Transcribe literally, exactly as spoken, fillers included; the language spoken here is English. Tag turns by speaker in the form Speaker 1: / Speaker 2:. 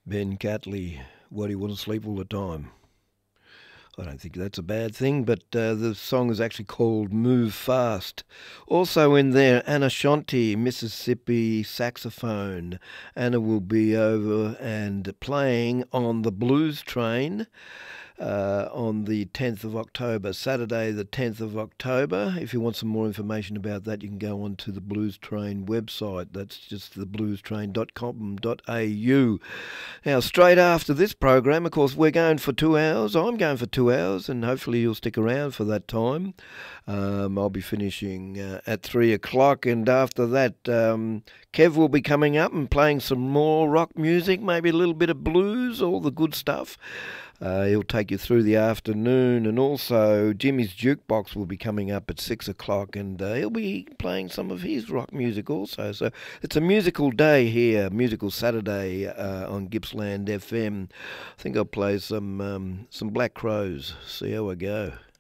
Speaker 1: Ben Catley, why do you want to sleep all the time? I don't think that's a bad thing, but uh, the song is actually called Move Fast. Also in there, Anna Shanti, Mississippi saxophone. Anna will be over and playing on the Blues Train uh, on the tenth of October, Saturday the tenth of October. If you want some more information about that, you can go on to the Blues Train website. That's just the blues train dot com dot a u. Now, straight after this program, of course, we're going for two hours. I'm going for two hours, and hopefully you'll stick around for that time. Um, I'll be finishing uh, at three o'clock, and after that, um, Kev will be coming up and playing some more rock music, maybe a little bit of blues, all the good stuff. Uh, he'll take you through the afternoon, and also Jimmy's Jukebox will be coming up at six o'clock, and uh, he'll be playing some of his rock music also. So it's a musical day here, musical Saturday uh, on Gippsland F M. I think I'll play some um, some Black Crows. See how I go.